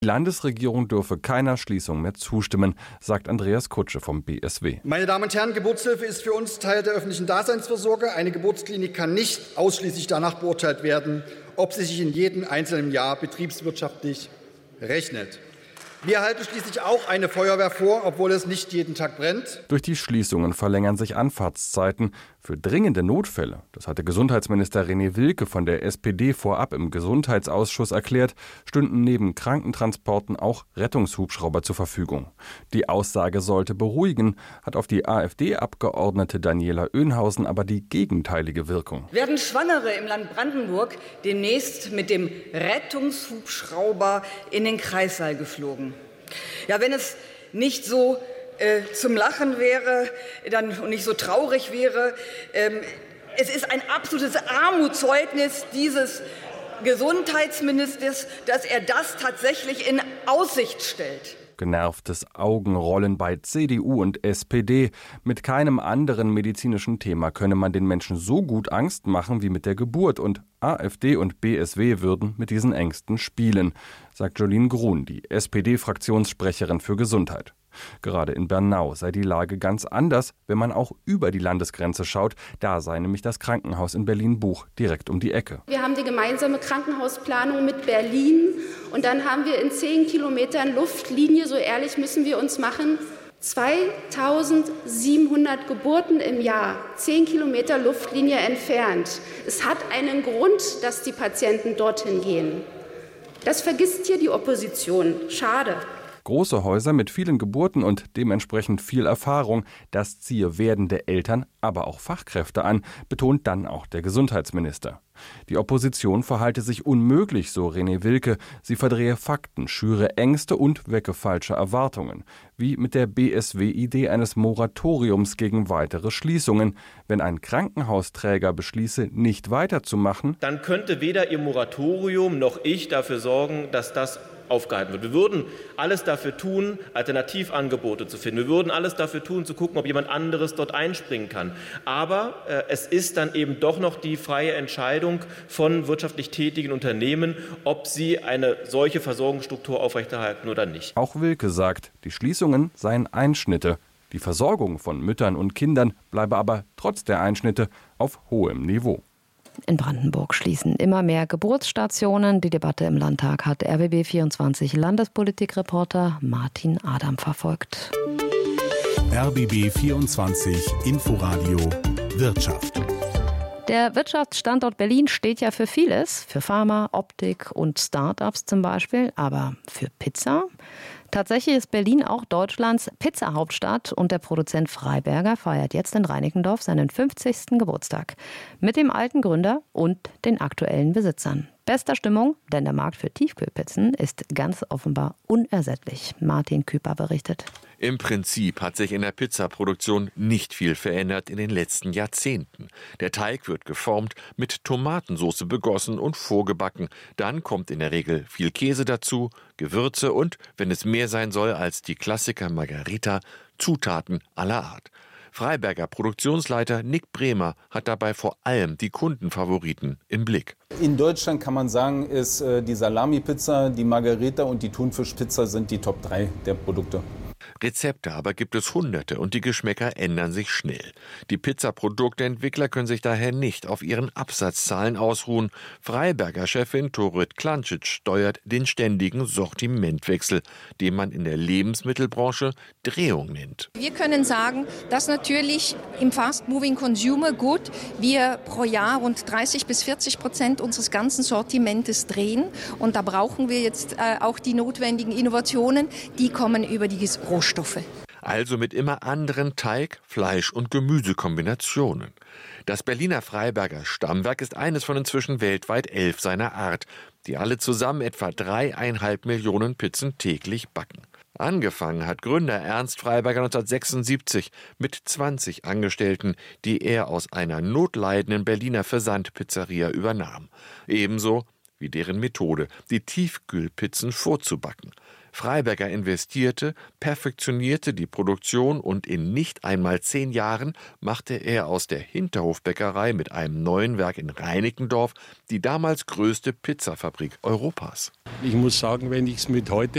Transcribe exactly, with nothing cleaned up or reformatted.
Die Landesregierung dürfe keiner Schließung mehr zustimmen, sagt Andreas Kutsche vom B S W. Meine Damen und Herren, Geburtshilfe ist für uns Teil der öffentlichen Daseinsvorsorge. Eine Geburtsklinik kann nicht ausschließlich danach beurteilt werden, ob sie sich in jedem einzelnen Jahr betriebswirtschaftlich rechnet. Wir halten schließlich auch eine Feuerwehr vor, obwohl es nicht jeden Tag brennt. Durch die Schließungen verlängern sich Anfahrtszeiten. Für dringende Notfälle, das hatte Gesundheitsminister René Wilke von der S P D vorab im Gesundheitsausschuss erklärt, stünden neben Krankentransporten auch Rettungshubschrauber zur Verfügung. Die Aussage sollte beruhigen, hat auf die AfD-Abgeordnete Daniela Oehnhausen aber die gegenteilige Wirkung. Werden Schwangere im Land Brandenburg demnächst mit dem Rettungshubschrauber in den Kreissaal geflogen? Ja, wenn es nicht so äh, zum Lachen wäre dann, und nicht so traurig wäre, ähm, es ist ein absolutes Armutszeugnis dieses Gesundheitsministers, dass er das tatsächlich in Aussicht stellt. Genervtes Augenrollen bei C D U und S P D. Mit keinem anderen medizinischen Thema könne man den Menschen so gut Angst machen wie mit der Geburt. Und AfD und B S W würden mit diesen Ängsten spielen, sagt Jolene Grun, die S P D-Fraktionssprecherin für Gesundheit. Gerade in Bernau sei die Lage ganz anders, wenn man auch über die Landesgrenze schaut. Da sei nämlich das Krankenhaus in Berlin-Buch direkt um die Ecke. Wir haben die gemeinsame Krankenhausplanung mit Berlin und dann haben wir in zehn Kilometern Luftlinie, so ehrlich müssen wir uns machen, zweitausendsiebenhundert Geburten im Jahr, zehn Kilometer Luftlinie entfernt. Es hat einen Grund, dass die Patienten dorthin gehen. Das vergisst hier die Opposition. Schade. Große Häuser mit vielen Geburten und dementsprechend viel Erfahrung, das ziehe werdende Eltern, aber auch Fachkräfte an, betont dann auch der Gesundheitsminister. Die Opposition verhalte sich unmöglich, so René Wilke. Sie verdrehe Fakten, schüre Ängste und wecke falsche Erwartungen. Wie mit der B S W-Idee eines Moratoriums gegen weitere Schließungen. Wenn ein Krankenhausträger beschließe, nicht weiterzumachen, dann könnte weder Ihr Moratorium noch ich dafür sorgen, dass das aufgehalten wird. Wir würden alles dafür tun, Alternativangebote zu finden. Wir würden alles dafür tun, zu gucken, ob jemand anderes dort einspringen kann. Aber äh, es ist dann eben doch noch die freie Entscheidung von wirtschaftlich tätigen Unternehmen, ob sie eine solche Versorgungsstruktur aufrechterhalten oder nicht. Auch Wilke sagt, die Schließungen seien Einschnitte. Die Versorgung von Müttern und Kindern bleibe aber trotz der Einschnitte auf hohem Niveau. In Brandenburg schließen immer mehr Geburtsstationen. Die Debatte im Landtag hat R B B vierundzwanzig Landespolitikreporter Martin Adam verfolgt. R B B vierundzwanzig Inforadio Wirtschaft. Der Wirtschaftsstandort Berlin steht ja für vieles, für Pharma, Optik und Start-ups zum Beispiel, aber für Pizza? Tatsächlich ist Berlin auch Deutschlands Pizza-Hauptstadt und der Produzent Freiberger feiert jetzt in Reinickendorf seinen fünfzigsten Geburtstag. Mit dem alten Gründer und den aktuellen Besitzern. Bester Stimmung, denn der Markt für Tiefkühlpizzen ist ganz offenbar unersättlich. Martin Küper berichtet. Im Prinzip hat sich in der Pizzaproduktion nicht viel verändert in den letzten Jahrzehnten. Der Teig wird geformt, mit Tomatensauce begossen und vorgebacken. Dann kommt in der Regel viel Käse dazu, Gewürze und, wenn es mehr sein soll als die Klassiker Margarita, Zutaten aller Art. Freiberger Produktionsleiter Nick Bremer hat dabei vor allem die Kundenfavoriten im Blick. In Deutschland kann man sagen, ist äh, die Salami-Pizza, die Margarita und die Thunfischpizza sind die Top drei der Produkte. Rezepte aber gibt es hunderte und die Geschmäcker ändern sich schnell. Die Pizzaprodukteentwickler können sich daher nicht auf ihren Absatzzahlen ausruhen. Freiberger-Chefin Torit Klancic steuert den ständigen Sortimentwechsel, den man in der Lebensmittelbranche Drehung nennt. Wir können sagen, dass natürlich im Fast-Moving Consumer Good wir pro Jahr rund dreißig bis vierzig Prozent unseres ganzen Sortimentes drehen. Und da brauchen wir jetzt äh, auch die notwendigen Innovationen, die kommen über die Rohstoffe. Also mit immer anderen Teig-, Fleisch- und Gemüsekombinationen. Das Berliner Freiberger Stammwerk ist eines von inzwischen weltweit elf seiner Art, die alle zusammen etwa dreieinhalb Millionen Pizzen täglich backen. Angefangen hat Gründer Ernst Freiberger neunzehnhundertsechsundsiebzig mit zwanzig Angestellten, die er aus einer notleidenden Berliner Versandpizzeria übernahm. Ebenso wie deren Methode, die Tiefkühlpizzen vorzubacken. Freiberger investierte, perfektionierte die Produktion und in nicht einmal zehn Jahren machte er aus der Hinterhofbäckerei mit einem neuen Werk in Reinickendorf die damals größte Pizzafabrik Europas. Ich muss sagen, wenn ich es mit heute